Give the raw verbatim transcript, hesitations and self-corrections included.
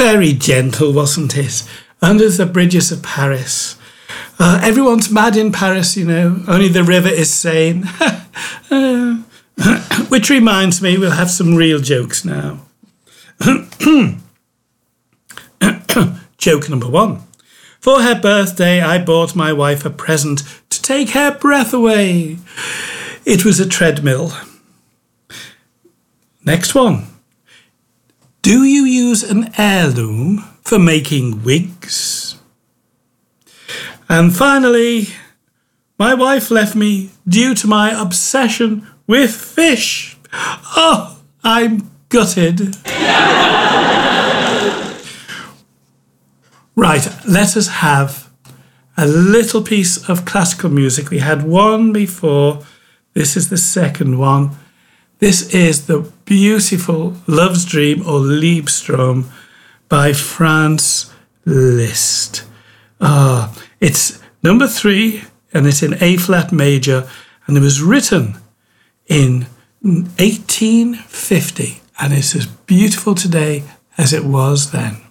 very gentle, wasn't it? Under the bridges of Paris. Uh, everyone's mad in Paris, you know. Only the river is sane. uh, which reminds me, we'll have some real jokes now. Joke number one. For her birthday, I bought my wife a present to take her breath away. It was a treadmill. Next one. Do you use an heirloom for making wigs? And finally, my wife left me due to my obsession with fish. Oh, I'm gutted. Right, let us have a little piece of classical music. We had one before. This is the second one. This is the beautiful Love's Dream or Liebestrom by Franz Liszt. Ah, oh, it's number three and it's in A flat major and it was written in eighteen fifty and it's as beautiful today as it was then.